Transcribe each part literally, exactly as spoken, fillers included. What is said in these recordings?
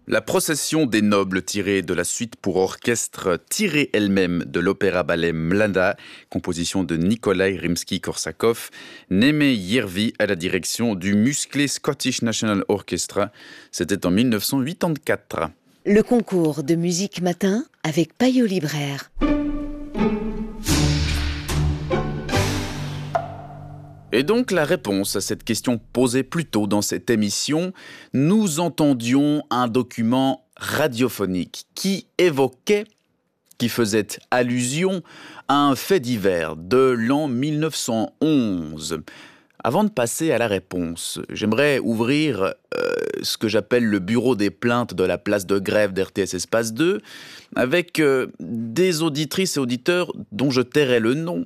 La procession des nobles tirée de la suite pour orchestre tirée elle-même de l'opéra-ballet Mlada, composition de Nikolai Rimsky-Korsakov, Némé Järvi à la direction du musclé Scottish National Orchestra. C'était en mille neuf cent quatre-vingt-quatre. Le concours de musique matin avec Payot Libraire. Et donc la réponse à cette question posée plus tôt dans cette émission, nous entendions un document radiophonique qui évoquait, qui faisait allusion à un fait divers de l'an mille neuf cent onze. Avant de passer à la réponse, j'aimerais ouvrir euh, ce que j'appelle le bureau des plaintes de la place de grève d'R T S Espace deux avec euh, des auditrices et auditeurs dont je tairai le nom,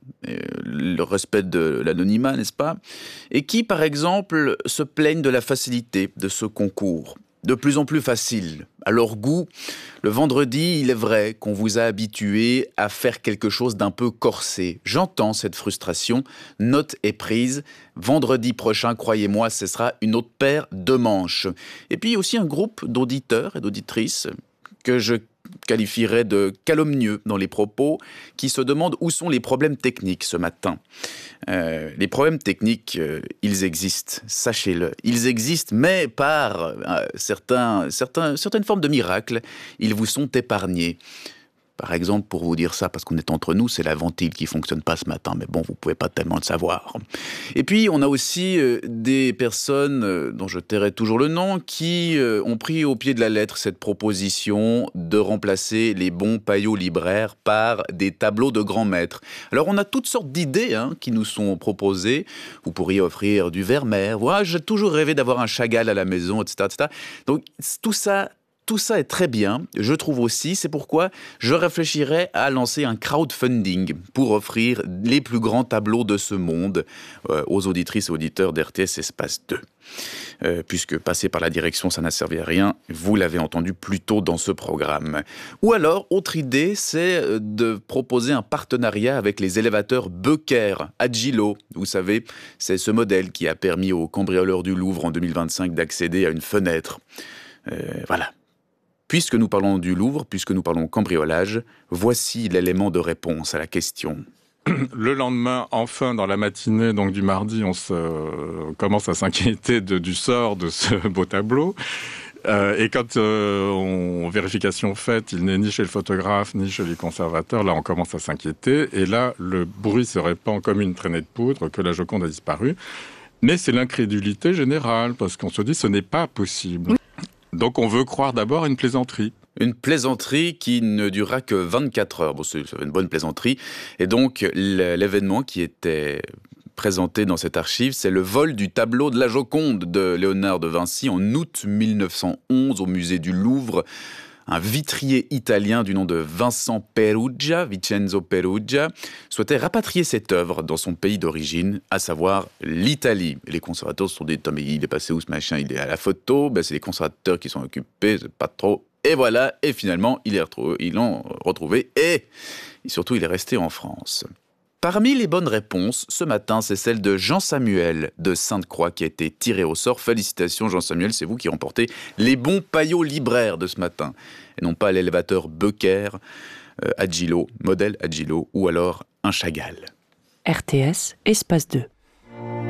le respect de l'anonymat, n'est-ce pas? Et qui, par exemple, se plaignent de la facilité de ce concours. De plus en plus facile. À leur goût, le vendredi, il est vrai qu'on vous a habitué à faire quelque chose d'un peu corsé. J'entends cette frustration, note est prise. Vendredi prochain, croyez-moi, ce sera une autre paire de manches. Et puis aussi un groupe d'auditeurs et d'auditrices que je qualifierais de calomnieux dans les propos, qui se demandent où sont les problèmes techniques ce matin. Euh, les problèmes techniques, euh, ils existent, sachez-le. Ils existent, mais par euh, certains, certains, certaines formes de miracles, ils vous sont épargnés. Par exemple, pour vous dire ça, parce qu'on est entre nous, c'est la ventile qui fonctionne pas ce matin, mais bon, vous pouvez pas tellement le savoir. Et puis, on a aussi euh, des personnes, euh, dont je tairai toujours le nom, qui euh, ont pris au pied de la lettre cette proposition de remplacer les bons paillots libraires par des tableaux de grands maîtres. Alors, on a toutes sortes d'idées hein, qui nous sont proposées. Vous pourriez offrir du Vermeer. Voilà, j'ai toujours rêvé d'avoir un Chagall à la maison, et cetera, et cetera. Donc, tout ça... Tout ça est très bien, je trouve aussi, c'est pourquoi je réfléchirais à lancer un crowdfunding pour offrir les plus grands tableaux de ce monde euh, aux auditrices et auditeurs d'R T S Espace deux. Euh, puisque passer par la direction, ça n'a servi à rien, vous l'avez entendu plus tôt dans ce programme. Ou alors, autre idée, c'est de proposer un partenariat avec les élévateurs Becker, Agilo. Vous savez, c'est ce modèle qui a permis aux cambrioleurs du Louvre en deux mille vingt-cinq d'accéder à une fenêtre. Euh, voilà. Puisque nous parlons du Louvre, puisque nous parlons cambriolage, voici l'élément de réponse à la question. Le lendemain, enfin, dans la matinée donc du mardi, on, se, on commence à s'inquiéter de, du sort de ce beau tableau. Euh, et quand euh, on vérification faite, il n'est ni chez le photographe, ni chez les conservateurs, là on commence à s'inquiéter. Et là, le bruit se répand comme une traînée de poudre que la Joconde a disparu. Mais c'est l'incrédulité générale, parce qu'on se dit ce n'est pas possible. Donc on veut croire d'abord à une plaisanterie. Une plaisanterie qui ne durera que vingt-quatre heures. Bon, c'est une bonne plaisanterie. Et donc, l'événement qui était présenté dans cette archive, c'est le vol du tableau de la Joconde de Léonard de Vinci en août mille neuf cent onze au musée du Louvre. Un vitrier italien du nom de Vincent Perugia, Vincenzo Perugia, souhaitait rapatrier cette œuvre dans son pays d'origine, à savoir l'Italie. Et les conservateurs se sont dit, mais il est passé où ce machin? Il est à la photo, ben, c'est les conservateurs qui sont occupés, c'est pas trop. Et voilà, et finalement, ils l'ont retrouvé, et surtout, il est resté en France. Parmi les bonnes réponses, ce matin, c'est celle de Jean-Samuel de Sainte-Croix qui a été tiré au sort. Félicitations Jean-Samuel, c'est vous qui remportez les bons paillots libraires de ce matin. Et non pas l'élévateur Becker, euh, Agilo, modèle Agilo, ou alors un Chagall. R T S, Espace deux.